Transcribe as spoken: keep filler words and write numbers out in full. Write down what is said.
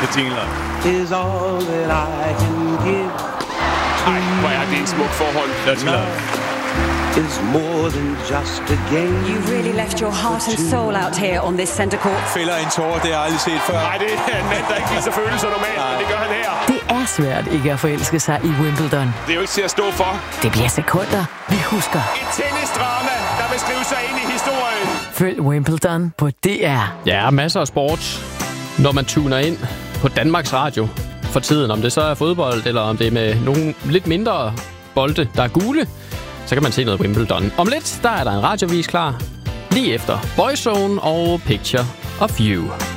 Det jingler. Is all that I can give. Ej, hvor er det en smuk forhold. Det jingler. Is more than just a game. You really left your heart and soul out here on this center court. Fælder en tårer, det har jeg aldrig set før. Nej, det er en mand, der ikke viser følelser normalt, men det gør han her. Det er svært ikke at forelske sig i Wimbledon. Det er jo ikke til at stå for. Det bliver sekunder, vi husker. Et tennisdrama, der vil skrive sig ind i historien. Følg Wimbledon på D R. Ja, masser af sport, når man tuner ind på Danmarks Radio for tiden. Om det så er fodbold, eller om det er med nogle lidt mindre bolde, der er gule, så kan man se noget Wimbledon. Om lidt, der er der en radiovis klar. Lige efter Boyzone og Picture of You.